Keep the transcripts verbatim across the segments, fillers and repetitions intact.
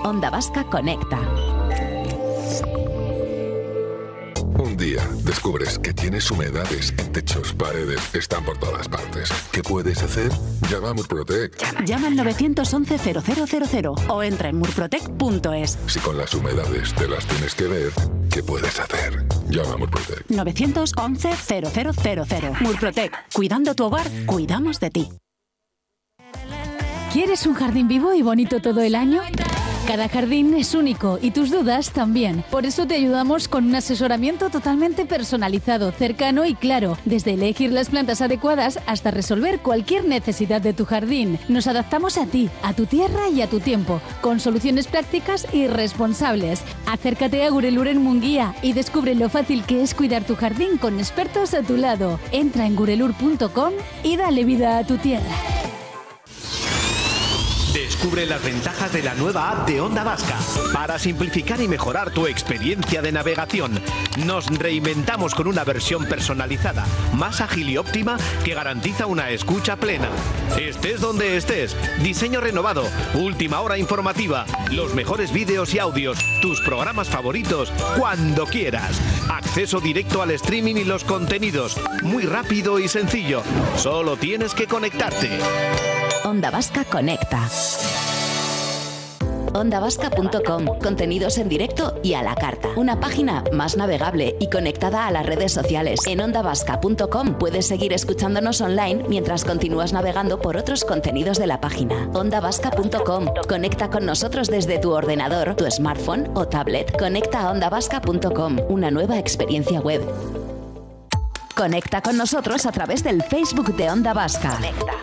Onda Vasca Conecta. Un día descubres que tienes humedades en techos, paredes, están por todas partes. ¿Qué puedes hacer? Llama a Murprotec. Llama, Llama al nueve once cero cero cero cero o entra en murprotec punto es. Si con las humedades te las tienes que ver, ¿qué puedes hacer? Llama a Murprotec. nueve once cero cero cero cero. Murprotec. Cuidando tu hogar, cuidamos de ti. ¿Quieres un jardín vivo y bonito todo el año? Cada jardín es único y tus dudas también. Por eso te ayudamos con un asesoramiento totalmente personalizado, cercano y claro, desde elegir las plantas adecuadas hasta resolver cualquier necesidad de tu jardín. Nos adaptamos a ti, a tu tierra y a tu tiempo, con soluciones prácticas y responsables. Acércate a Gurelur en Munguía y descubre lo fácil que es cuidar tu jardín con expertos a tu lado. Entra en gurelur punto com y dale vida a tu tierra. Descubre las ventajas de la nueva app de Onda Vasca. Para simplificar y mejorar tu experiencia de navegación, nos reinventamos con una versión personalizada, más ágil y óptima que garantiza una escucha plena. Estés donde estés, diseño renovado, última hora informativa, los mejores vídeos y audios, tus programas favoritos, cuando quieras. Acceso directo al streaming y los contenidos, muy rápido y sencillo. Solo tienes que conectarte. Onda Vasca Conecta. onda vasca punto com. Contenidos en directo y a la carta. Una página más navegable y conectada a las redes sociales. En onda vasca punto com puedes seguir escuchándonos online mientras continúas navegando por otros contenidos de la página. onda vasca punto com. Conecta con nosotros desde tu ordenador, tu smartphone o tablet. Conecta a onda vasca punto com. Una nueva experiencia web. Conecta con nosotros a través del Facebook de Onda Vasca. Conecta.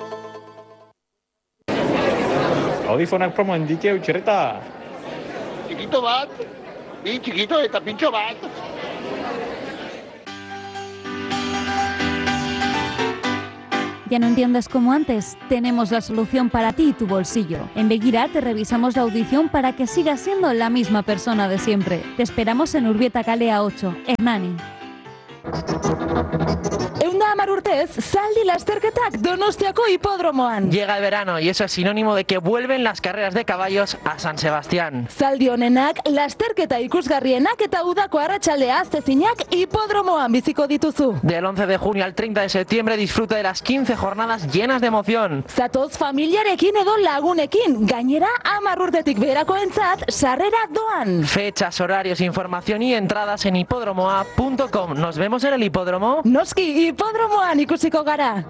Audífonak promo handitia utxerreta. Chiquito bat, bi chiquito eta pintxo bat. ¿Ya no entiendes como antes? Tenemos la solución para ti y tu bolsillo. En Begira te revisamos la audición para que sigas siendo la misma persona de siempre. Te esperamos en Urbieta Kalea ocho, Hernani. Eunda hamar urtez, zaldi lasterketak Donostiako hipodromoan. Llega el verano y eso es sinónimo de que vuelven las carreras de caballos a San Sebastián. Zaldi honenak, lasterketa ikusgarrienak eta udako arratsaldea astezinak hipodromoan biziko dituzu. Del once de junio al treinta de septiembre disfruta de las quince jornadas llenas de emoción. Zatoz familiarekin edo lagunekin, gainera hamar urtetik beherakoentzat sarrera doan. Fechas, horarios, información y entradas en hipodromoa punto com. Nos vemos en el hipódromo. Noski, hipodromoan ikusiko gara.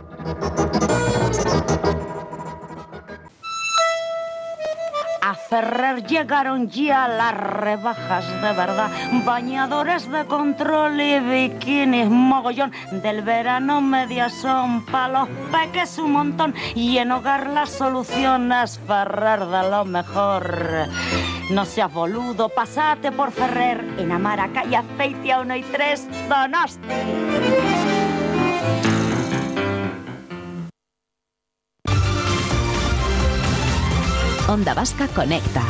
A Ferrer llegaron ya las rebajas de verdad. Bañadores de control y bikinis, mogollón. Del verano medias son pa' los peques un montón. Y en hogar las soluciones Ferrer de lo mejor. No seas boludo, pasate por Ferrer. En Amara, calle Azpeitia uno y tres, Donosti. Onda Vasca Conecta.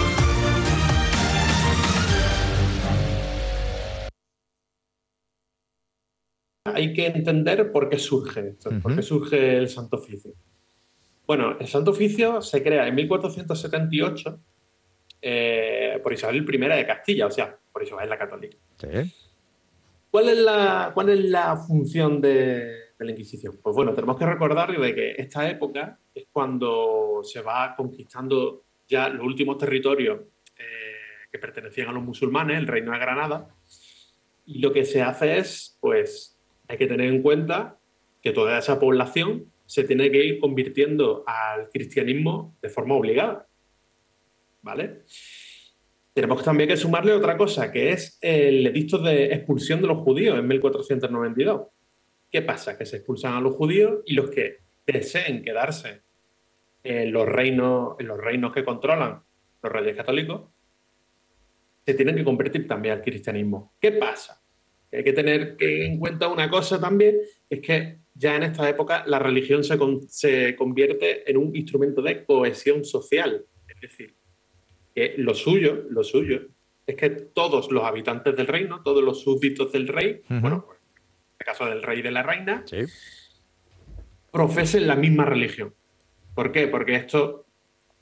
Hay que entender por qué surge esto, uh-huh. por qué surge el Santo Oficio. Bueno, el Santo Oficio se crea en mil cuatrocientos setenta y ocho eh, por Isabel primera de Castilla, o sea, por Isabel la Católica. Sí. ¿Cuál es la, cuál es la función de, de la Inquisición? Pues bueno, tenemos que recordar de que esta época es cuando se va conquistando ya los últimos territorios eh, que pertenecían a los musulmanes, el Reino de Granada, y lo que se hace es, pues, hay que tener en cuenta que toda esa población se tiene que ir convirtiendo al cristianismo de forma obligada, ¿vale? Tenemos también que sumarle otra cosa, que es el edicto de expulsión de los judíos en mil cuatrocientos noventa y dos. ¿Qué pasa? Que se expulsan a los judíos y los que deseen quedarse en los reinos, en los reinos que controlan los reyes católicos se tienen que convertir también al cristianismo. ¿Qué pasa? Que hay que tener en cuenta una cosa también, es que ya en esta época la religión se, con, se convierte en un instrumento de cohesión social. Es decir, que lo suyo, lo suyo es que todos los habitantes del reino, todos los súbditos del rey, uh-huh. bueno, pues, en el caso del rey y de la reina, sí. profesen la misma religión. ¿Por qué? Porque esto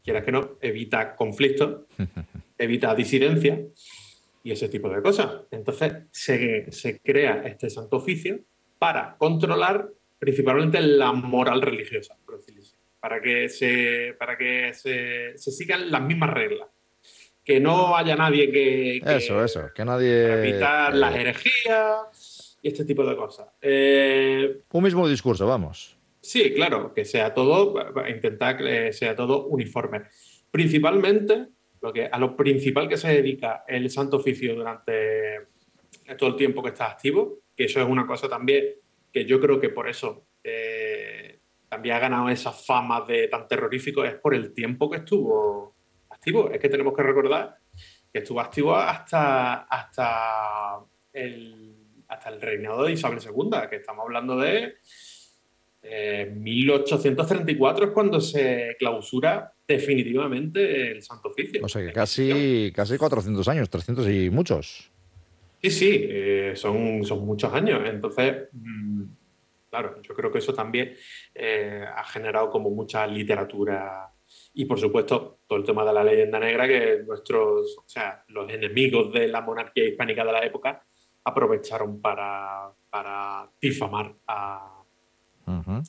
quieras que no, evita conflictos, evita disidencia y ese tipo de cosas. Entonces se, se crea este santo oficio para controlar principalmente la moral religiosa, por decirlo así, para que se, para que se, se sigan las mismas reglas. Que no haya nadie que... que eso, eso, que nadie... Para evitar eh, las herejías y este tipo de cosas. Eh, un mismo discurso, vamos. Sí, claro, que sea todo, intentar que sea todo uniforme. Principalmente, lo que, a lo principal que se dedica el Santo Oficio durante todo el tiempo que está activo, que eso es una cosa también que yo creo que por eso eh, también ha ganado esa fama de tan terrorífico, es por el tiempo que estuvo activo. Es que tenemos que recordar que estuvo activo hasta, hasta, el, hasta el reinado de Isabel segunda, que estamos hablando de... Eh, mil ochocientos treinta y cuatro es cuando se clausura definitivamente el Santo Oficio. O sea que casi, casi cuatrocientos años, trescientos y muchos. Sí, sí, eh, son, son muchos años. Entonces, mmm, claro, yo creo que eso también eh, ha generado como mucha literatura y, por supuesto, todo el tema de la leyenda negra que nuestros, o sea, los enemigos de la monarquía hispánica de la época aprovecharon para, para difamar a Uh-huh.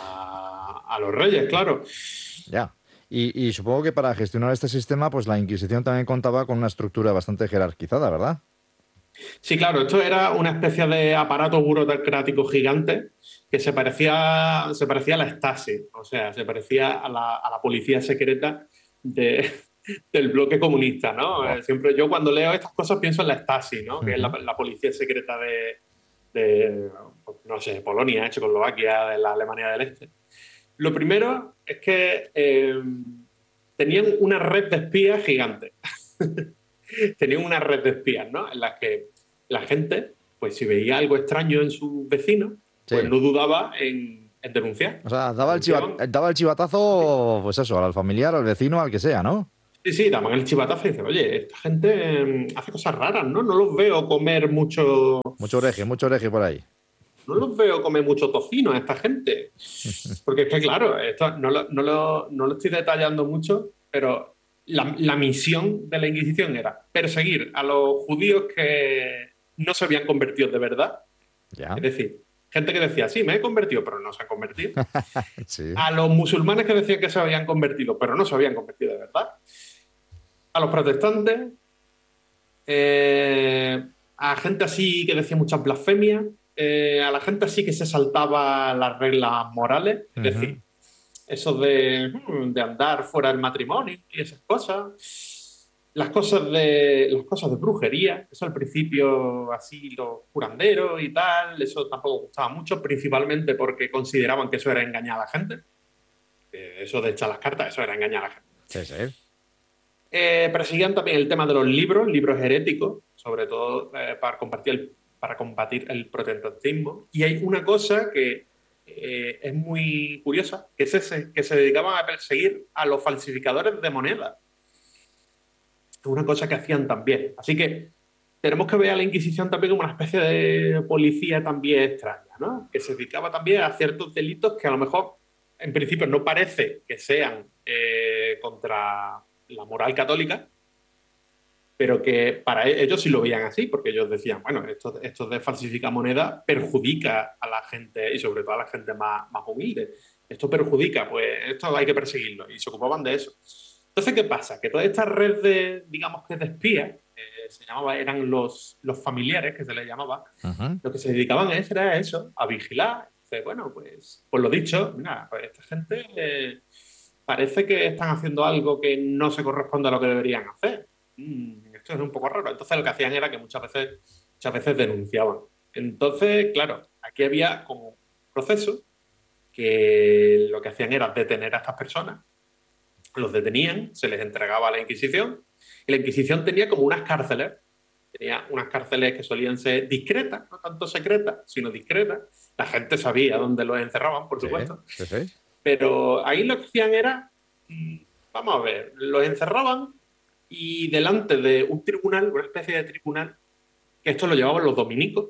A, a los reyes, claro. Ya. Y, y supongo que para gestionar este sistema, pues la Inquisición también contaba con una estructura bastante jerarquizada, ¿verdad? Sí, claro. Esto era una especie de aparato burocrático gigante que se parecía, se parecía a la Stasi, o sea, se parecía a la, a la policía secreta de, del bloque comunista, ¿no? Wow. Siempre yo cuando leo estas cosas pienso en la Stasi, ¿no? Uh-huh. Que es la, la policía secreta de... de, no sé, Polonia, Checoslovaquia, de la Alemania del Este. Lo primero es que eh, tenían una red de espías gigante. Tenían una red de espías, ¿no? En las que la gente, pues si veía algo extraño en sus vecinos, sí. pues no dudaba en, en denunciar. O sea, daba el, chiva, daba el chivatazo, pues eso, al familiar, al vecino, al que sea, ¿no? Sí, sí, daban el chivatazo y dicen, oye, esta gente eh, hace cosas raras, ¿no? No los veo comer mucho... Mucho oreje, mucho oreje por ahí. No los veo comer mucho tocino a esta gente. Porque es que, claro, esto no lo, no lo, no lo estoy detallando mucho, pero la, la misión de la Inquisición era perseguir a los judíos que no se habían convertido de verdad. Ya. Es decir, gente que decía, sí, me he convertido, pero no se han convertido. Sí. A los musulmanes que decían que se habían convertido, pero no se habían convertido de verdad. A los protestantes, eh, a gente así que decía muchas blasfemias, eh, a la gente así que se saltaba las reglas morales, es uh-huh. decir, eso de, de andar fuera del matrimonio y esas cosas, las cosas de las cosas de brujería, eso al principio así los curanderos y tal, eso tampoco gustaba mucho, principalmente porque consideraban que eso era engañar a la gente, eh, eso de echar las cartas, eso era engañar a la gente. Sí, sí. Eh, perseguían también el tema de los libros, libros heréticos, sobre todo eh, para, combatir el, para combatir el protestantismo. Y hay una cosa que eh, es muy curiosa, que es ese, que se dedicaban a perseguir a los falsificadores de moneda. Es una cosa que hacían también. Así que tenemos que ver a la Inquisición también como una especie de policía también extraña, ¿no? Que se dedicaba también a ciertos delitos que a lo mejor en principio no parece que sean eh, contra la moral católica, pero que para ellos sí lo veían así, porque ellos decían, bueno, esto, esto de falsificar moneda perjudica a la gente, y sobre todo a la gente más, más humilde. Esto perjudica, pues esto hay que perseguirlo, y se ocupaban de eso. Entonces, ¿qué pasa? Que toda esta red de, digamos que de espías, eh, se llamaba, eran los, los familiares, que se les llamaba, uh-huh. lo que se dedicaban a eso era eso, a vigilar. Entonces, bueno, pues, por lo dicho, mira, pues esta gente eh, parece que están haciendo algo que no se corresponde a lo que deberían hacer. Mm, esto es un poco raro. Entonces, lo que hacían era que muchas veces, muchas veces denunciaban. Entonces, claro, aquí había como un proceso que lo que hacían era detener a estas personas, los detenían, se les entregaba a la Inquisición, y la Inquisición tenía como unas cárceles, tenía unas cárceles que solían ser discretas, no tanto secretas, sino discretas. La gente sabía dónde los encerraban, por supuesto. Sí, sí, sí. Pero ahí lo que hacían era, vamos a ver, los encerraban y delante de un tribunal, una especie de tribunal, que esto lo llevaban los dominicos,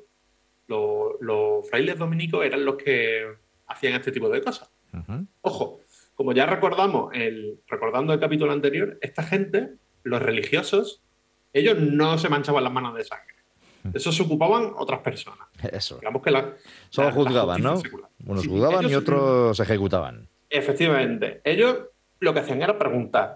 los, los frailes dominicos eran los que hacían este tipo de cosas. Uh-huh. Ojo, como ya recordamos, el, recordando el capítulo anterior, esta gente, los religiosos, ellos no se manchaban las manos de sangre. Eso se ocupaban otras personas. Eso. Digamos que la, Solo la, juzgaban, la ¿no? secular. Unos Sí, juzgaban ellos, y otros ejecutaban. Efectivamente. Ellos lo que hacían era preguntar.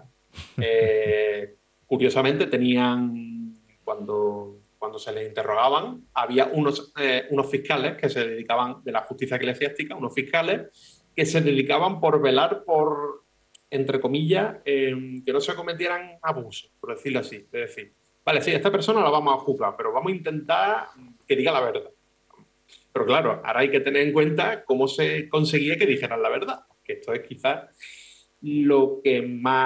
Eh, curiosamente tenían, cuando, cuando se les interrogaban, había unos, eh, unos fiscales que se dedicaban, de la justicia eclesiástica, unos fiscales que se dedicaban por velar por, entre comillas, eh, que no se cometieran abusos, por decirlo así. Es decir, vale, sí, esta persona la vamos a juzgar, pero vamos a intentar que diga la verdad. Pero claro, ahora hay que tener en cuenta cómo se conseguía que dijeran la verdad, que esto es quizás lo que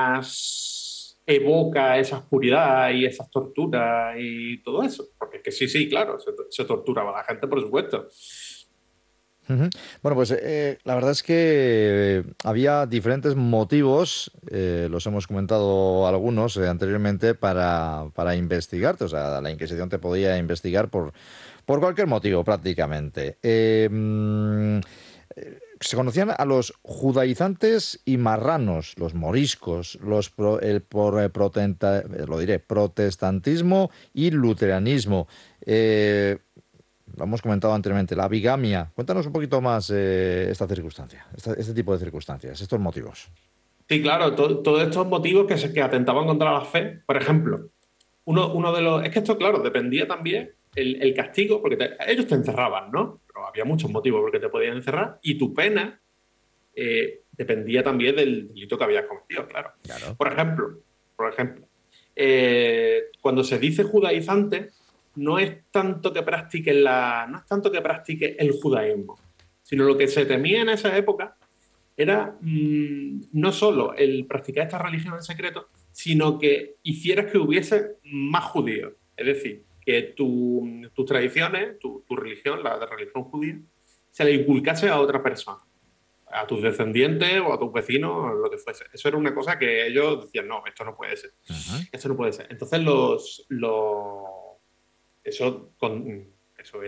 más evoca esa oscuridad y esas torturas y todo eso. Porque es que sí, sí, claro, se, se torturaba a la gente, por supuesto. Uh-huh. Bueno, pues eh, la verdad es que había diferentes motivos, eh, los hemos comentado algunos eh, anteriormente, para, para investigarte. O sea, la Inquisición te podía investigar por, por cualquier motivo prácticamente. Eh, mm, se conocían a los judaizantes y marranos, los moriscos, los pro, el por, eh, protenta, lo diré, protestantismo y luteranismo. Eh, Lo hemos comentado anteriormente, la bigamia. Cuéntanos un poquito más eh, esta circunstancia, esta, este tipo de circunstancias, estos motivos. Sí, claro, to, todos estos motivos que, se, que atentaban contra la fe. Por ejemplo, uno, uno de los... Es que esto, claro, dependía también el, el castigo, porque te, ellos te encerraban, ¿no? Pero había muchos motivos por los que te podían encerrar, y tu pena eh, dependía también del delito que habías cometido, claro. claro. Por ejemplo, por ejemplo eh, cuando se dice judaizante, no es tanto que practique la, no es tanto que practique el judaísmo, sino lo que se temía en esa época era mmm, no solo el practicar esta religión en secreto, sino que hicieras que hubiese más judíos. Es decir, que tu, tus tradiciones, tu, tu religión, la de religión judía, se la inculcase a otra persona, a tus descendientes o a tus vecinos, o lo que fuese. Eso era una cosa que ellos decían, no, esto no puede ser. Uh-huh. Esto no puede ser. Entonces los... los eso con,